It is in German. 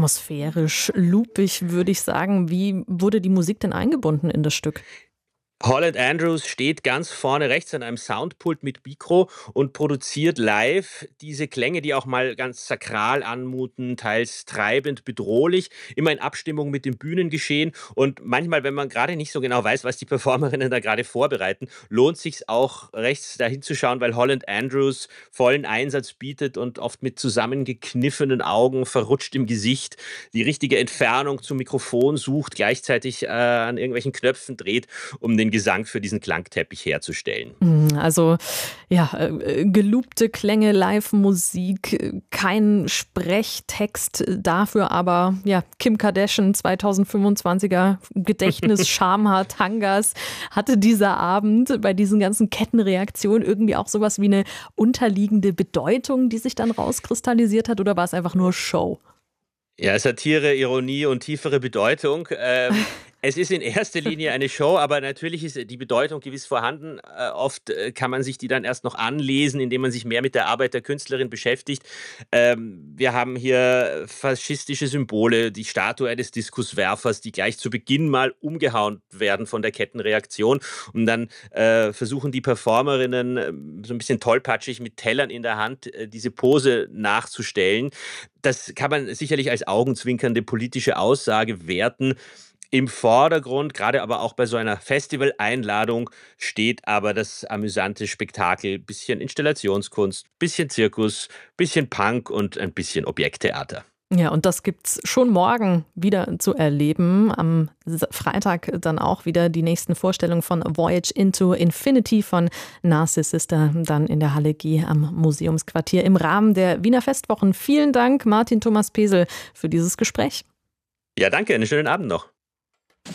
atmosphärisch, loopig, würde ich sagen. Wie wurde die Musik denn eingebunden in das Stück? Holland Andrews steht ganz vorne rechts an einem Soundpult mit Mikro und produziert live diese Klänge, die auch mal ganz sakral anmuten, teils treibend, bedrohlich, immer in Abstimmung mit dem Bühnengeschehen. Und manchmal, wenn man gerade nicht so genau weiß, was die Performerinnen da gerade vorbereiten, lohnt sich's auch rechts dahin zu schauen, weil Holland Andrews vollen Einsatz bietet und oft mit zusammengekniffenen Augen, verrutscht im Gesicht, die richtige Entfernung zum Mikrofon sucht, gleichzeitig an irgendwelchen Knöpfen dreht, um den Gesang für diesen Klangteppich herzustellen. Also ja, geloopte Klänge, Live-Musik, kein Sprechtext, dafür aber ja, Kim Kardashian 2025er Gedächtnis, Shamha, Tangas. Hatte dieser Abend bei diesen ganzen Kettenreaktionen irgendwie auch sowas wie eine unterliegende Bedeutung, die sich dann rauskristallisiert hat, oder war es einfach nur Show? Ja, Satire, Ironie und tiefere Bedeutung. Es ist in erster Linie eine Show, aber natürlich ist die Bedeutung gewiss vorhanden. Oft kann man sich die dann erst noch anlesen, indem man sich mehr mit der Arbeit der Künstlerin beschäftigt. Wir haben hier faschistische Symbole, die Statue des Diskuswerfers, die gleich zu Beginn mal umgehauen werden von der Kettenreaktion. Und dann versuchen die Performerinnen so ein bisschen tollpatschig mit Tellern in der Hand diese Pose nachzustellen. Das kann man sicherlich als augenzwinkernde politische Aussage werten. Im Vordergrund, gerade aber auch bei so einer Festivaleinladung, steht aber das amüsante Spektakel, bisschen Installationskunst, bisschen Zirkus, bisschen Punk und ein bisschen Objekttheater. Ja, und das gibt's schon morgen wieder zu erleben. Am Freitag dann auch wieder die nächsten Vorstellungen von Voyage into Infinity von Narcissista, dann in der Halle G am Museumsquartier im Rahmen der Wiener Festwochen. Vielen Dank, Martin Thomas Pesel, für dieses Gespräch. Ja, danke, einen schönen Abend noch.